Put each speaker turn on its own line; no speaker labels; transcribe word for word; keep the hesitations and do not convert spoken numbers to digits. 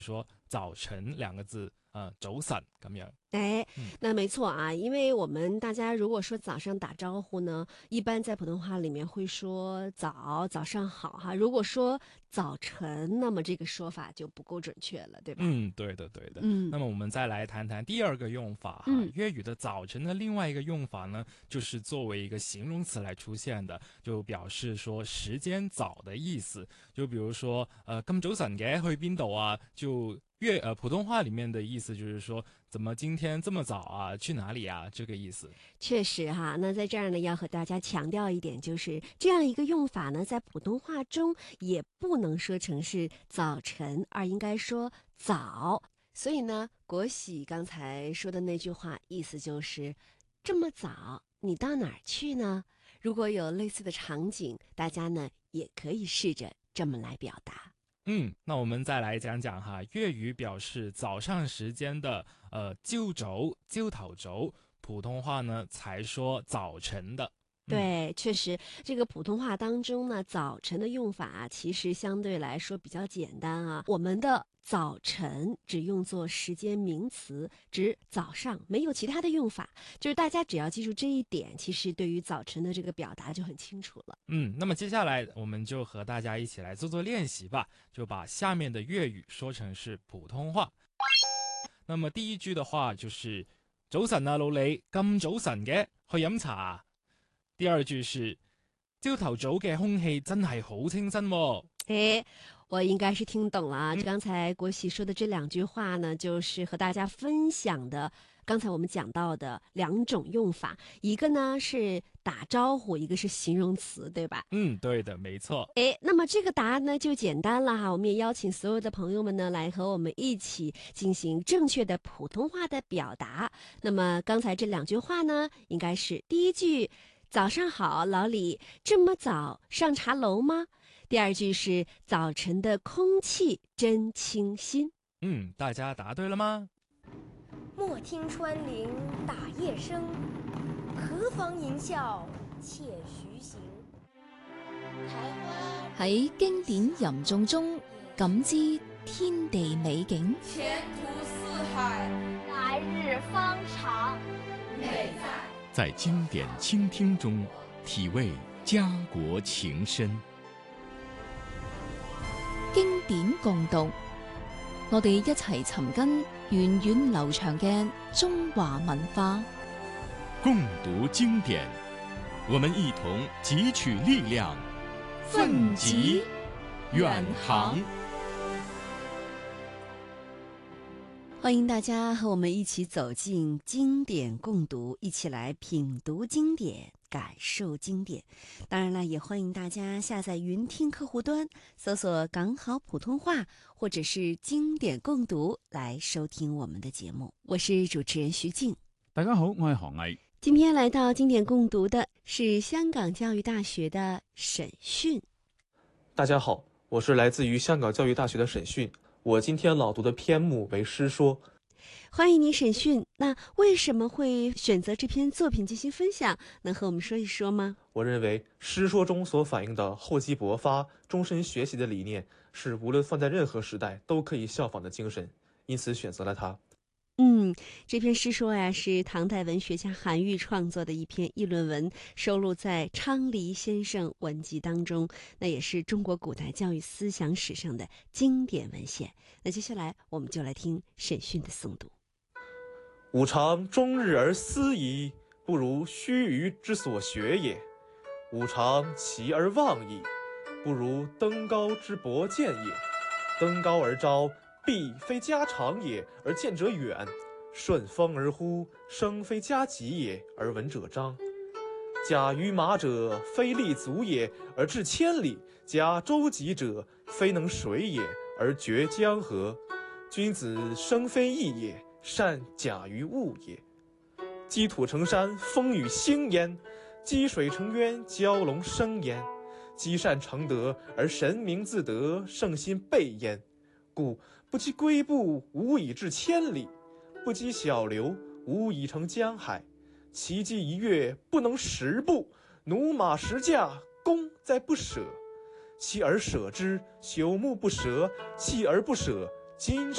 说早晨两个字，呃，早晨咁樣。
哎，那没错啊，因为我们大家如果说早上打招呼呢，一般在普通话里面会说早，早上好哈。如果说早晨，那么这个说法就不够准确了，对吧？
嗯，对的，对的。
嗯，
那么我们再来谈谈第二个用法哈。
嗯
粤语的早晨的另外一个用法呢，就是作为一个形容词来出现的，就表示说时间早的意思。就比如说，呃，咁早晨嘅去邊度啊？就粤呃普通话里面的意思就是说，怎么今天这么早啊？去哪里啊？这个意思。
确实哈。那在这儿呢，要和大家强调一点，就是这样一个用法呢，在普通话中也不能说成是早晨，而应该说早。所以呢，国喜刚才说的那句话，意思就是这么早，你到哪儿去呢？如果有类似的场景，大家呢也可以试着这么来表达。
嗯，那我们再来讲讲哈，粤语表示早上时间的呃朝早、朝頭早，普通话呢才说早晨的。
对，确实，这个普通话当中呢，早晨的用法啊，其实相对来说比较简单啊。我们的早晨只用作时间名词，指早上，没有其他的用法。就是大家只要记住这一点，其实对于早晨的这个表达就很清楚了。
嗯，那么接下来我们就和大家一起来做做练习吧，就把下面的粤语说成是普通话。那么第一句的话就是早晨啊，老李，咁早晨嘅去飲茶啊。第二句是朝頭早嘅空氣真係好清新喎。
哎，我应该是听懂了啊。
嗯
刚才国喜说的这两句话呢，就是和大家分享的刚才我们讲到的两种用法，一个呢是打招呼，一个是形容词，对吧？
嗯，对的，没错。
哎，那么这个答案呢就简单了哈。我们也邀请所有的朋友们呢来和我们一起进行正确的普通话的表达。那么刚才这两句话呢，应该是第一句早上好，老李，这么早上茶楼吗？第二句是早晨的空气真清新。
嗯，大家答对了吗？
莫听穿林打叶声，何妨吟啸且徐行。
喺經典吟誦中感知天地美景，
前途似海，
来日方长。
美在
在经典倾听中体味家國情深。
經典共讀，我哋一齊尋根源遠流長嘅中華文化。
共讀經典，我們一同汲取力量，奮楫遠航。
欢迎大家和我们一起走进经典共读，一起来品读经典，感受经典。当然了，也欢迎大家下载云听客户端，搜索港好普通话或者是经典共读来收听我们的节目。我是主持人徐静。
大家好，我係何毅。
今天来到经典共读的是香港教育大学的沈迅。
大家好，我是来自于香港教育大学的沈迅。我今天朗读的篇目为诗说。
欢迎你沈迅，那为什么会选择这篇作品进行分享？能和我们说一说吗？
我认为诗说中所反映的厚积薄发、终身学习的理念，是无论放在任何时代都可以效仿的精神，因此选择了它。
嗯，这篇诗说呀，是唐代文学家韩愈创作的一篇议论文，收录在《昌黎先生文集》当中，那也是中国古代教育思想史上的经典文献。那接下来我们就来听沈迅的诵读。
吾常终日而思矣，不如须臾之所学也；吾常齐而望矣，不如登高之博见也。登高而招，必非家长也，而见者远；顺风而呼，声非家急也，而闻者彰。驾于马者，非立足也，而至千里；驾舟楫者，非能水也，而绝江河。君子生非异也，善假于物也。积土成山，风雨兴焉；积水成渊，蛟龙生焉。积善成德，而神明自得，圣心备焉。故不积跬步，无以至千里；不积小流，无以成江海。其积一跃，不能十步；驽马十驾，功在不舍。锲而舍之，朽木不折；锲而不舍， 今